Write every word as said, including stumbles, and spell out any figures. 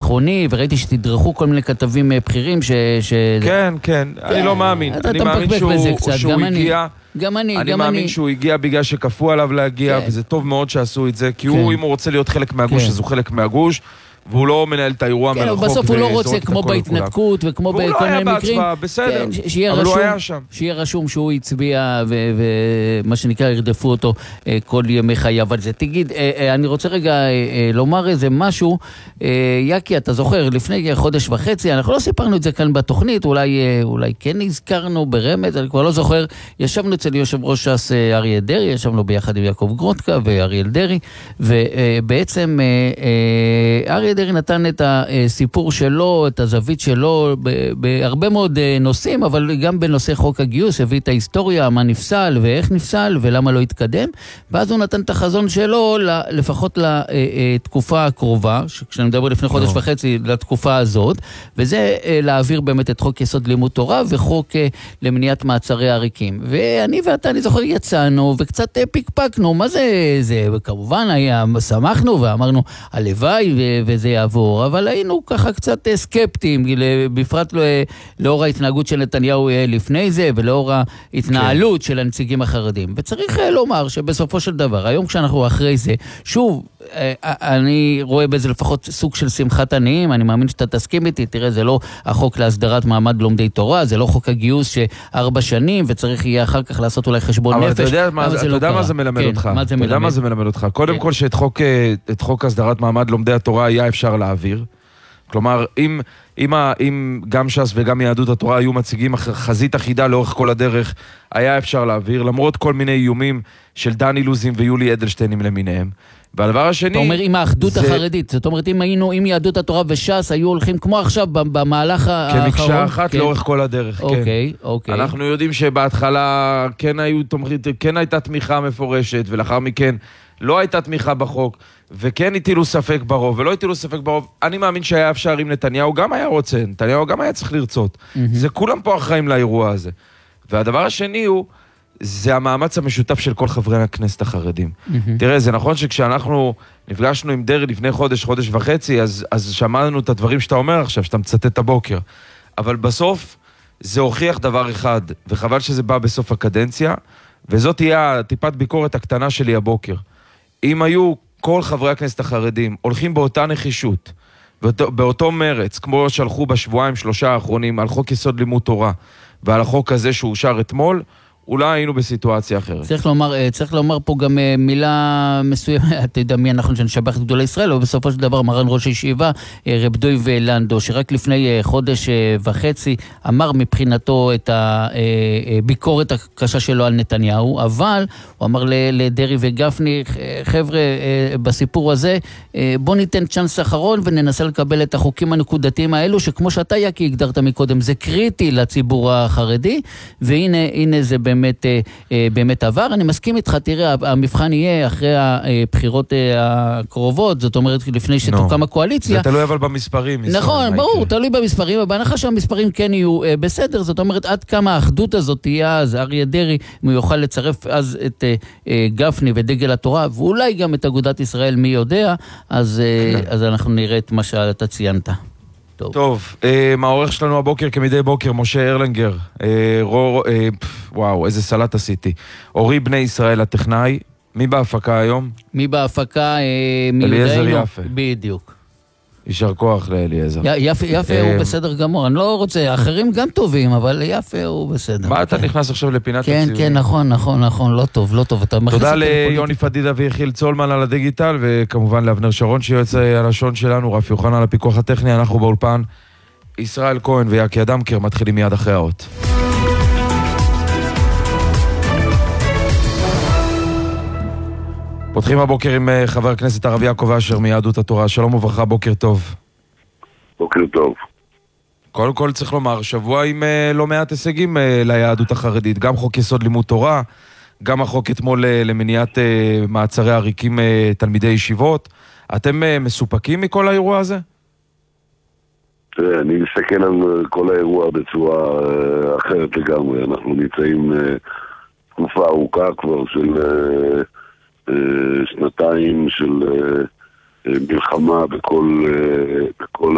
ביטחוני, וראיתי שתדרכו כל מיני כתבים בכירים ש... כן, כן, אני לא מאמין. אני מאמין שהוא הגיע... גם אני, אני גם מאמין אני. שהוא הגיע בגלל שכפו עליו להגיע, כן. וזה טוב מאוד שעשו את זה, כי כן. הוא, אם הוא רוצה להיות חלק מהגוש, כן. אז הוא חלק מהגוש, והוא לא מנהל את האירוע כן, מרחוק. בסוף הוא לא רוצה כמו בהתנתקות וכמו בכל מיני מקרים. והוא לא היה בהצבעה, בסדר, כן, שיהיה אבל רשום, הוא היה שם. שיהיה רשום שהוא הצביע ומה שנקרא ירדפו אותו כל ימי חייו על זה. תגיד, אני רוצה רגע לומר איזה משהו, יקי, אתה זוכר, לפני חודש וחצי, אנחנו לא סיפרנו את זה כאן בתוכנית, אולי, אולי כן הזכרנו ברמז, אני כבר לא זוכר, ישבנו אצל יושב ראש ש"ס אריה דרעי, ישבנו ביחד עם יעקב גרודקה ואריאל דרעי, ובעצם אריה דרעי נתן את הסיפור שלו, את הזווית שלו, בהרבה מאוד נושאים, אבל גם בנושא חוק הגיוס, הביא את ההיסטוריה, מה נפסל ואיך נפסל ולמה לא התקדם, ואז הוא נתן את החזון שלו, לפחות לתקופה הקרובה, כשאני מדבר לפני חודש וחצי, לתקופה הזאת, וזה להעביר באמת את חוק יסוד לימוד תורה, וחוק למניעת מעצרי עריקים. ואני ואתה, אני זוכר, יצאנו, וקצת פיקפקנו, מה זה זה? וכמובן, שמחנו ואמרנו, הלוואי וזה יעבור, אבל היינו ככה קצת סקפטיים, בפרט לאור ההתנהגות של נתניהו לפני זה, ולאור ההתנהלות של הנציגים החרדים. וצריך לומר שבסופו של דבר, היום כשאנחנו אחרי זה, שוב, אני רואה בזה לפחות סוג של שמחת עניים, אני מאמין שאתה תסכים איתי, תראה, זה לא החוק להסדרת מעמד לומדי תורה, זה לא חוק הגיוס שארבע שנים, וצריך יהיה אחר כך לעשות אולי חשבון נפש. אבל אתה יודע מה זה מלמד אותך? אתה יודע מה זה מלמד אותך? קודם כל שאת חוק הסדרת מעמד לומדי התורה היה אפשר להעביר. כלומר, אם, אם, אם גם ש"ס וגם יהדות התורה היו מציגים חזית אחידה לאורך כל הדרך, היה אפשר להעביר, למרות כל מיני איומים של דני לוזים ויולי אדלשטיינים למיניהם. והדבר השני... אתה אומר, עם האחדות זה... החרדית, זאת אומרת, אם היינו, אם יהדות התורה וש"ס היו הולכים כמו עכשיו במהלך האחרון... כמקשה אחת כן. לאורך כל הדרך, אוקיי, כן. אוקיי. אנחנו יודעים שבהתחלה כן, היו, כן הייתה תמיכה מפורשת, ולאחר מכן לא הייתה תמיכה בחוק, וכן הטילו ספק ברוב, ולא הטילו ספק ברוב. אני מאמין שהיה אפשר אם נתניהו גם היה רוצה, נתניהו גם היה צריך לרצות. Mm-hmm. זה כולם פה אחראים לאירוע הזה. והדבר השני הוא, זה המאמץ המשותף של כל חברי הכנסת החרדים. Mm-hmm. תראה, זה נכון שכשאנחנו נפגשנו עם דרעי לפני חודש, חודש וחצי, אז, אז שמענו את הדברים שאתה אומר עכשיו, שאתה מצטט את הבוקר. אבל בסוף זה הוכיח דבר אחד, וחבל שזה בא בסוף הקדנציה, וזאת תהיה טיפת ביקורת הקטנה שלי הבוקר. אם היו כל חברי הכנסת החרדים הולכים באותה נחישות, באותו, באותו מרץ, כמו שהלכו בשבועיים שלושה האחרונים על חוק יסוד לימוד תורה, ועל החוק הזה שאושר אתמול, אולי היינו בסיטואציה אחרת. צריך לומר, צריך לומר פה גם מילה מסוימת, אתה יודע מי אנחנו שנשבח את גדולי ישראל, אבל בסופו של דבר מרן ראש הישיבה, רב דויב לנדו, שרק לפני חודש וחצי אמר מבחינתו את הביקורת הקשה שלו על נתניהו, אבל הוא אמר לדרי וגפני, חבר'ה, בסיפור הזה, בוא ניתן צ'אנס אחרון וננסה לקבל את החוקים הנקודתיים האלו, שכמו שאתה יקי הגדרת מקודם, זה קריטי לציבור החרדי, והנה הנה זה באמת, באמת עבר. אני מסכים איתך, תראה, המבחן יהיה אחרי הבחירות הקרובות, זאת אומרת, לפני שתוקם הקואליציה. זה תלוי אבל במספרים. נכון, ברור, תלוי במספרים, אבל בהנחה שהמספרים כן יהיו בסדר, זאת אומרת, עד כמה האחדות הזאת תהיה אז, אריה דרעי, הוא יוכל לצרף אז את גפני ודגל התורה, ואולי גם את אגודת ישראל, מי יודע, אז, אז אנחנו נראה את מה שאתה ציינת. טוב, טוב העורך שלנו הבוקר כמדי בוקר, משה ארלנגר, רור, וואו, איזה סלט עשיתי. אורי בני ישראל הטכנאי, מי בהפקה היום? מי בהפקה? אליעזר יפה. בדיוק. יישר כוח לאליעזר. יפה, יפה הוא בסדר גמור, אני לא רוצה, אחרים גם טובים, אבל יפה הוא בסדר. מה אתה נכנס עכשיו לפינת הציון? כן, כן, נכון, נכון, נכון, לא טוב, לא טוב. תודה ליוני פדידה ויחיל צולמן על הדיגיטל, וכמובן לאבנר שרון שיועץ הלשון שלנו, רפי יוחנן על הפיקוח הטכני, אנחנו באולפן, ישראל כהן ויקי אדמקר מתחילים מיד אחרי האות. פותחים הבוקר עם חבר הכנסת הרב יעקב אשר מיהדות התורה. שלום וברכה, בוקר טוב. בוקר טוב. קודם כל צריך לומר, שבוע עם לא מעט הישגים ליהדות החרדית. גם חוק יסוד לימוד תורה, גם החוק אתמול למניעת מעצרי עריקים תלמידי ישיבות. אתם מסופקים מכל האירוע הזה? תראה, אני מסתכל על כל האירוע בצורה אחרת לגמרי. אנחנו נמצאים תקופה ארוכה כבר של... שנתיים של מלחמה בכל, בכל